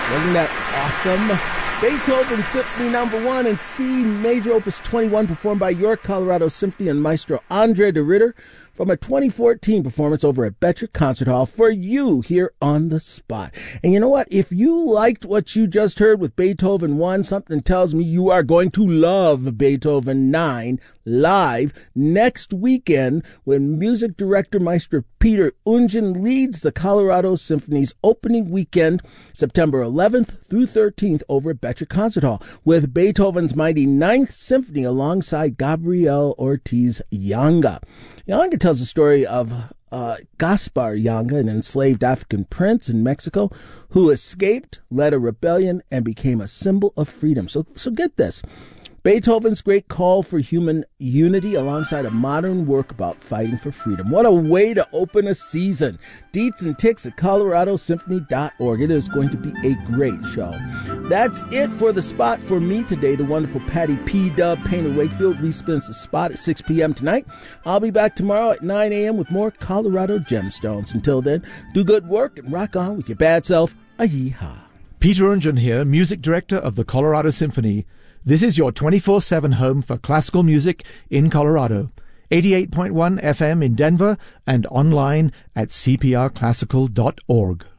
Wasn't that awesome? Beethoven Symphony No. 1 in C Major Opus 21, performed by York Colorado Symphony and Maestro Andre de Ritter from a 2014 performance over at Betcher Concert Hall for you here on the spot. And you know what? If you liked what you just heard with Beethoven 1, something tells me you are going to love Beethoven 9 live next weekend when music director Maestro Peter Ungen leads the Colorado Symphony's opening weekend, September 11th through 13th over at Betcher Concert Hall, with Beethoven's mighty Ninth Symphony alongside Gabriel Ortiz Yanga. Yanga tells the story of Gaspar Yanga, an enslaved African prince in Mexico who escaped, led a rebellion, and became a symbol of freedom. So get this. Beethoven's great call for human unity alongside a modern work about fighting for freedom. What a way to open a season. Deets and ticks at coloradosymphony.org. It is going to be a great show. That's it for the spot for me today. The wonderful Patty P. Dub Painter Wakefield respins the spot at 6 p.m. tonight. I'll be back tomorrow at 9 a.m. with more Colorado Gemstones. Until then, do good work and rock on with your bad self. A-yee-haw. Peter Ungen here, music director of the Colorado Symphony. This is your 24/7 home for classical music in Colorado. 88.1 FM in Denver and online at cprclassical.org.